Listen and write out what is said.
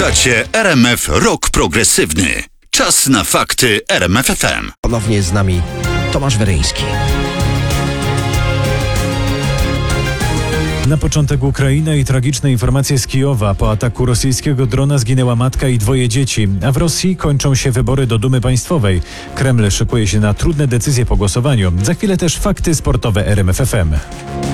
Słuchacie RMF Rock Progresywny. Czas na fakty RMF FM. Ponownie z nami Tomasz Weryński. Na początek Ukraina i tragiczne informacje z Kijowa. Po ataku rosyjskiego drona zginęła matka i 2 dzieci, a w Rosji kończą się wybory do Dumy Państwowej. Kreml szykuje się na trudne decyzje po głosowaniu. Za chwilę też fakty sportowe RMF FM.